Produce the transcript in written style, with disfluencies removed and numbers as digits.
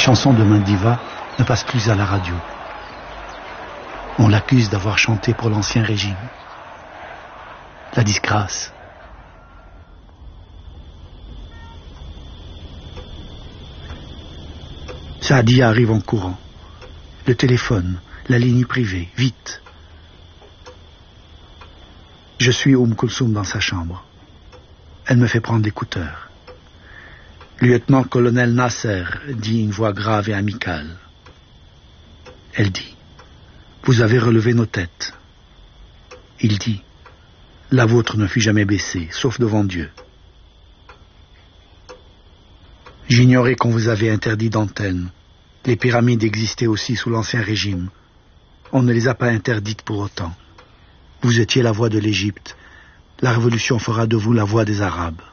chansons de Mendiva ne passent plus à la radio. On l'accuse d'avoir chanté pour l'ancien régime. La disgrâce. Saadia arrive en courant. Le téléphone, la ligne privée, vite. Je suis Kulthum dans sa chambre. Elle me fait prendre l'écouteur. Lieutenant-colonel Nasser, dit une voix grave et amicale. Elle dit, vous avez relevé nos têtes. Il dit, la vôtre ne fut jamais baissée, sauf devant Dieu. J'ignorais qu'on vous avait interdit d'antenne. Les pyramides existaient aussi sous l'Ancien Régime. On ne les a pas interdites pour autant. Vous étiez la voix de l'Égypte. La révolution fera de vous la voix des Arabes.